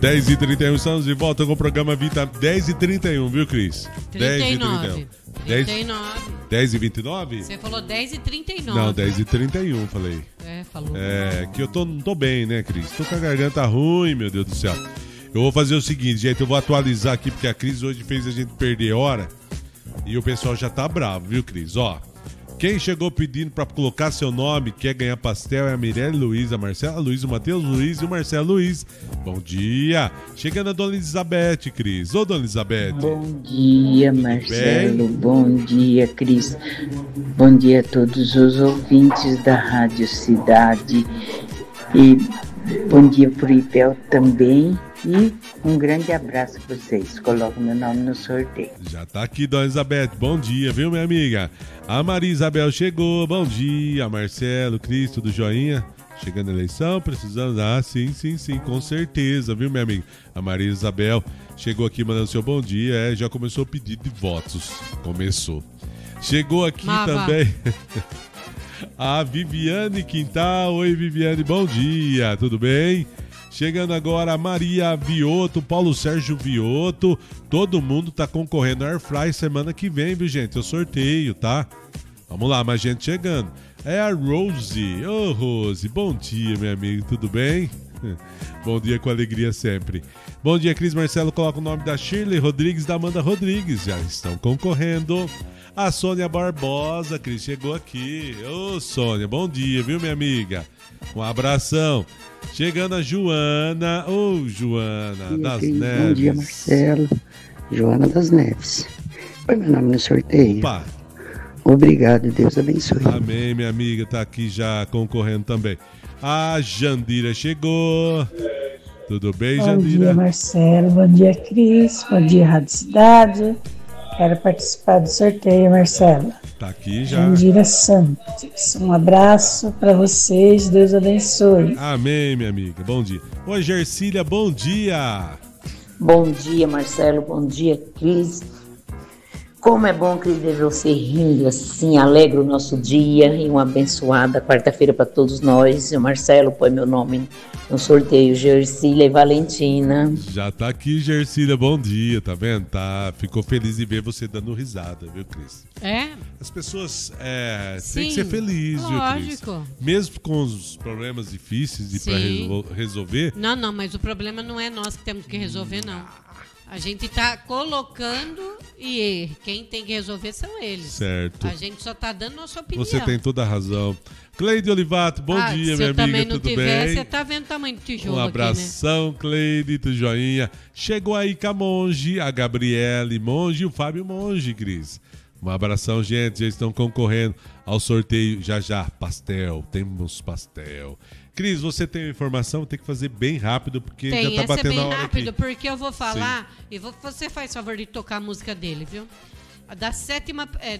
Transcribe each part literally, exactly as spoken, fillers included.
dez e trinta e um, estamos de volta com o programa Vita. Dez e trinta e um, viu, Cris? trinta e nove. dez, trinta e nove. dez e vinte e nove? Você falou dez e trinta e nove. Não, dez e trinta e um, falei. É, falou. É, que eu tô, não tô bem, né, Cris? Tô com a garganta ruim, meu Deus do céu. Eu vou fazer o seguinte, gente, eu vou atualizar aqui, porque a Cris hoje fez a gente perder hora. E o pessoal já tá bravo, viu, Cris? Ó, quem chegou pedindo pra colocar seu nome, quer ganhar pastel, é a Mirelle Luiz, a Marcela Luiz, o Matheus Luiz e o Marcelo Luiz. Bom dia. Chegando a Dona Elizabeth, Cris. Ô, Dona Elizabeth. Bom dia, Marcelo. Bom dia, Cris. Bom dia a todos os ouvintes da Rádio Cidade. E bom dia pro Ipel também. E um grande abraço para vocês. Coloco meu nome no sorteio. Já tá aqui, Dona Elizabeth. Bom dia, viu, minha amiga? A Maria Isabel chegou. Bom dia, Marcelo, Cristo do Joinha. Chegando a eleição, precisamos... Ah, sim, sim, sim, com certeza, viu, minha amiga? A Maria Isabel chegou aqui mandando seu bom dia. É, já começou o pedido de votos. Começou. Chegou aqui Mava. também... a Viviane Quintal. Oi, Viviane, bom dia. Tudo bem? Chegando agora a Maria Vioto, Paulo Sérgio Vioto. Todo mundo tá concorrendo ao Airfry semana que vem, viu, gente? Eu sorteio, tá? Vamos lá, mais gente chegando. É a Rose. Ô, oh, Rose, bom dia, meu amigo. Tudo bem? Bom dia com alegria sempre. Bom dia, Cris Marcelo. Coloca o nome da Shirley Rodrigues, da Amanda Rodrigues. Já estão concorrendo. A Sônia Barbosa, Cris, chegou aqui. Ô, oh, Sônia, bom dia, viu, minha amiga? Um abração. Chegando a Joana. Ô, oh, Joana dia, das Cris, Neves. Bom dia, Marcelo. Joana das Neves. Põe meu nome no sorteio. Opa. Obrigado, Deus abençoe. Amém, minha amiga, tá aqui já concorrendo também. A Jandira chegou. Tudo bem, bom Jandira? Bom dia, Marcelo. Bom dia, Cris. Bom dia, Rádio Cidade. Quero participar do sorteio, Marcelo. Tá aqui já. Jandira Santos. Um abraço para vocês. Deus abençoe. Amém, minha amiga. Bom dia. Oi, Gercília. Bom dia. Bom dia, Marcelo. Bom dia, Cris. Como é bom, Cris, ver você rindo assim, alegra o nosso dia e uma abençoada quarta-feira para todos nós. O Marcelo põe meu nome no sorteio, Gercília e Valentina. Já tá aqui, Gercília, bom dia, tá vendo? Tá, ficou feliz de ver você dando risada, viu, Cris? É? As pessoas é, Sim, têm que ser felizes, viu, Cris? Lógico. Mesmo com os problemas difíceis de pra resol- resolver. Não, não, mas o problema não é nós que temos que resolver, não. A gente tá colocando e quem tem que resolver são eles. Certo. A gente só tá dando nossa opinião. Você tem toda a razão. Cleide Olivato, bom ah, dia, se minha eu amiga, também não tudo tiver, bem? Você tá vendo o tamanho do tijolo Um abração, aqui, né? Cleide, do joinha. Chegou aí com a Monge, a Gabriele Monge e o Fábio Monge, Cris. Um abração, gente, já estão concorrendo ao sorteio já já. Pastel, temos pastel. Cris, você tem informação? Tem que fazer bem rápido, porque tem, já tá batendo bem a hora rápido, aqui. Porque eu vou falar, Sim. e vou, você faz favor de tocar a música dele, viu? Da sétima, é,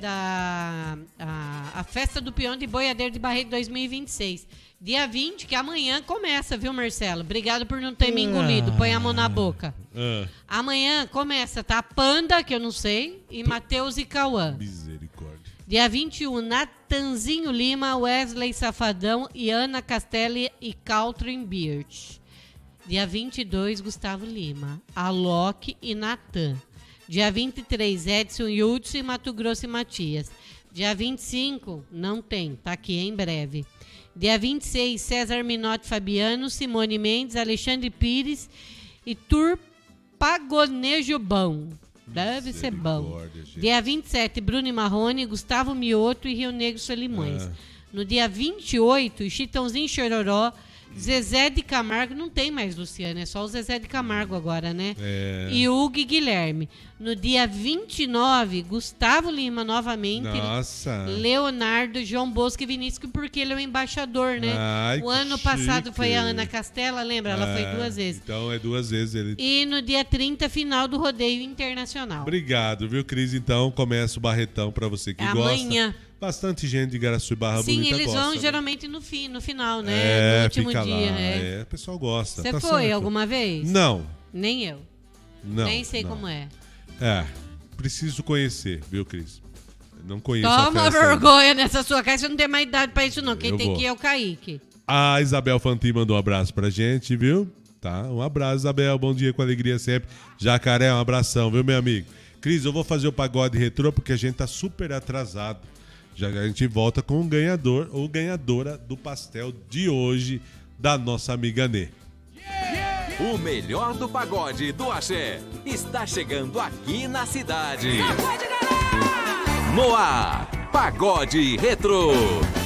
da a, a Festa do Peão de Boiadeiro de Barreto dois mil e vinte e seis. Dia vinte, que amanhã começa, viu, Marcelo? Obrigado por não ter me engolido, põe a mão na boca. Ah. Amanhã começa, tá? Panda, que eu não sei, e Matheus e Cauã. Misericórdia. Dia vinte e um, Natanzinho Lima, Wesley Safadão e Ana Castelli e Caltrin Birch. Dia vinte e dois, Gustavo Lima, Alok e Natan. Dia vinte e três, Edson Hudson e Mato Grosso e Matias. Dia vinte e cinco, não tem, tá aqui em breve. Dia vinte e seis, César Minotti Fabiano, Simone Mendes, Alexandre Pires e Tur Pagonejo Bom. Deve ser bom. Gente. Dia vinte e sete, Bruno Marrone, Gustavo Mioto e Rio Negro Solimões. Ah. No dia vinte e oito, Chitãozinho Chororó, Zezé de Camargo, não tem mais Luciano, é só o Zezé de Camargo agora, né? É. E Hugo e Guilherme. No dia vinte e nove, Gustavo Lima novamente. Nossa. Leonardo, João Bosco e Vinícius, porque ele é o embaixador, né? Ai, o ano chique. passado foi a Ana Castela, lembra? Ela ah, foi duas vezes. Então é duas vezes ele. E no dia trinta, final do rodeio internacional. Obrigado, viu, Cris? Então começa o Barretão pra você que é gosta. Amanhã. Bastante gente de Garaçu e Barra Sim, Bonita eles gosta. vão né? geralmente no, fim, no final, né? É, no último fica dia. Lá, é. é, o pessoal gosta. Você tá foi certo. alguma vez? Não. Nem eu. Não. Nem sei não. como é. É, preciso conhecer, viu, Cris? Não conheço Toma a festa vergonha ainda. nessa sua casa, você não tem mais idade pra isso não. Quem eu tem vou. que ir é o Kaique. A Isabel Fantin mandou um abraço pra gente, viu? tá? Um abraço, Isabel, bom dia com alegria sempre. Jacaré, um abração, viu, meu amigo? Cris, eu vou fazer o pagode retrô porque a gente tá super atrasado. Já a gente volta com o ganhador ou ganhadora do pastel de hoje da nossa amiga Nê. O melhor do pagode do axé está chegando aqui na cidade. No ar, Pagode Retrô.